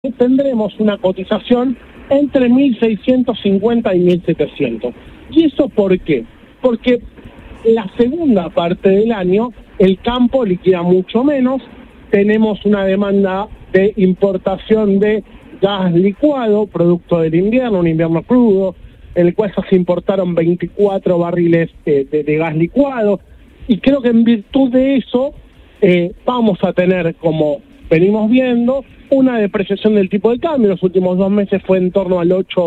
tendremos una cotización entre 1.650 y 1.700. ¿Y eso por qué? Porque la segunda parte del año el campo liquida mucho menos, tenemos una demanda de importación de gas licuado, producto del invierno, un invierno crudo, en el cual se importaron 24 barriles de gas licuado, y creo que en virtud de eso vamos a tener, como venimos viendo, una depreciación del tipo de cambio. Los últimos 2 meses fue en torno al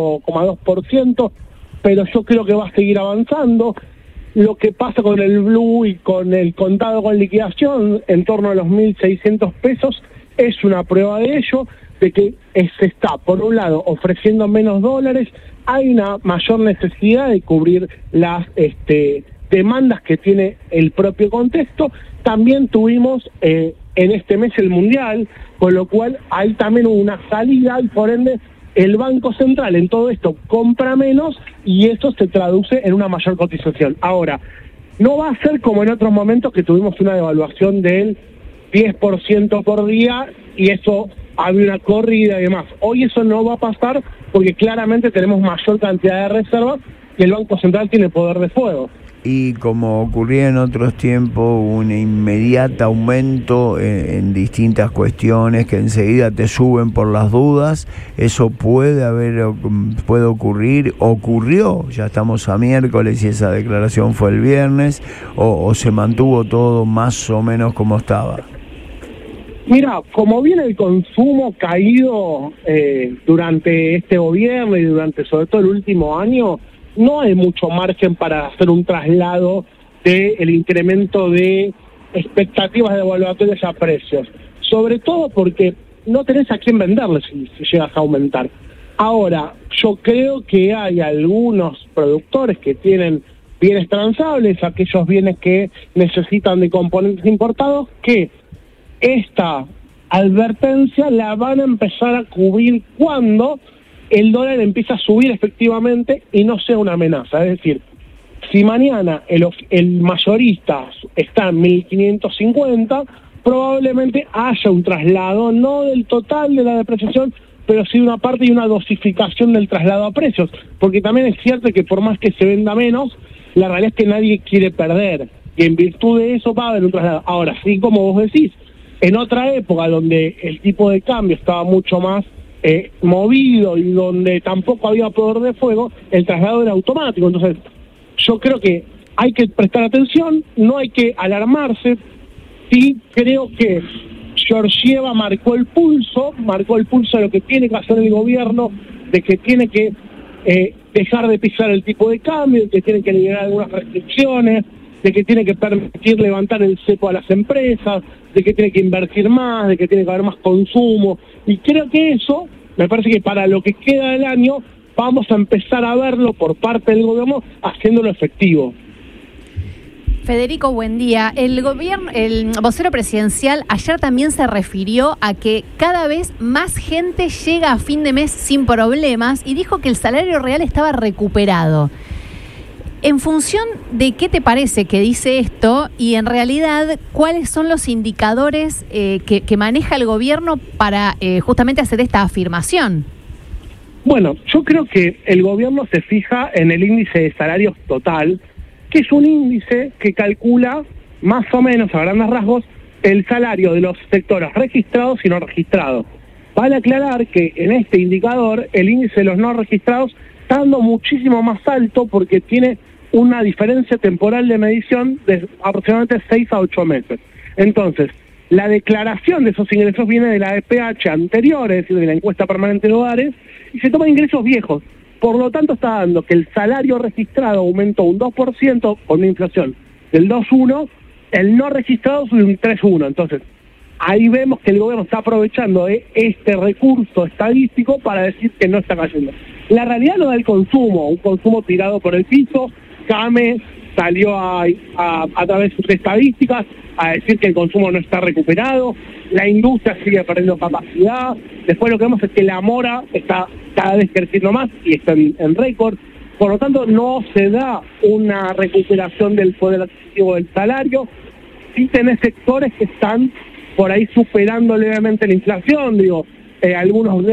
8,2%, pero yo creo que va a seguir avanzando. Lo que pasa con el blue y con el contado con liquidación, en torno a los 1.600 pesos, es una prueba de ello, de que se está, por un lado, ofreciendo menos dólares, hay una mayor necesidad de cubrir las demandas que tiene el propio contexto. También tuvimos en este mes el Mundial, con lo cual hay también una salida y por ende el Banco Central en todo esto compra menos y eso se traduce en una mayor cotización. Ahora, no va a ser como en otros momentos que tuvimos una devaluación del 10% por día y eso había una corrida y demás. Hoy eso no va a pasar porque claramente tenemos mayor cantidad de reservas y el Banco Central tiene poder de fuego. Y como ocurría en otros tiempos, un inmediato aumento en distintas cuestiones que enseguida te suben por las dudas, eso puede ocurrir, ocurrió, ya estamos a miércoles y esa declaración fue el viernes, o se mantuvo todo más o menos como estaba. Mira, como viene el consumo caído durante este gobierno y durante sobre todo el último año, no hay mucho margen para hacer un traslado del incremento de expectativas de evaluatorias a precios, sobre todo porque no tenés a quién venderle si llegas a aumentar. Ahora, yo creo que hay algunos productores que tienen bienes transables, aquellos bienes que necesitan de componentes importados, que esta advertencia la van a empezar a cubrir cuando el dólar empieza a subir efectivamente y no sea una amenaza. Es decir, si mañana el mayorista está en 1.550, probablemente haya un traslado, no del total de la depreciación, pero sí de una parte y una dosificación del traslado a precios, porque también es cierto que por más que se venda menos, la realidad es que nadie quiere perder, y en virtud de eso va a haber un traslado. Ahora, sí, como vos decís, en otra época donde el tipo de cambio estaba mucho más movido y donde tampoco había poder de fuego, el traslado era automático. Entonces, yo creo que hay que prestar atención, no hay que alarmarse. Sí, creo que Georgieva marcó el pulso de lo que tiene que hacer el gobierno, de que tiene que dejar de pisar el tipo de cambio, de que tiene que liberar algunas restricciones, de que tiene que permitir levantar el cepo a las empresas, de que tiene que invertir más, de que tiene que haber más consumo. Y creo que eso, me parece que para lo que queda del año, vamos a empezar a verlo por parte del gobierno haciéndolo efectivo. Federico, buen día. El vocero presidencial ayer también se refirió a que cada vez más gente llega a fin de mes sin problemas y dijo que el salario real estaba recuperado. En función de qué te parece que dice esto y en realidad cuáles son los indicadores que maneja el gobierno para justamente hacer esta afirmación. Bueno, yo creo que el gobierno se fija en el índice de salarios total, que es un índice que calcula más o menos a grandes rasgos el salario de los sectores registrados y no registrados. Vale aclarar que en este indicador el índice de los no registrados está dando muchísimo más alto porque tiene una diferencia temporal de medición de aproximadamente 6 a 8 meses. Entonces, la declaración de esos ingresos viene de la EPH anterior, es decir, de la encuesta permanente de hogares, y se toman ingresos viejos. Por lo tanto, está dando que el salario registrado aumentó un 2% con una inflación del 2,1%, el no registrado sube un 3,1%. Entonces, ahí vemos que el gobierno está aprovechando este recurso estadístico para decir que no está cayendo. La realidad lo da el consumo, un consumo tirado por el piso. CAME salió a través de sus estadísticas a decir que el consumo no está recuperado, la industria sigue perdiendo capacidad. Después lo que vemos es que la mora está cada vez creciendo más y está en récord. Por lo tanto, no se da una recuperación del poder adquisitivo del salario. Sí tenés sectores que están por ahí superando levemente la inflación, algunos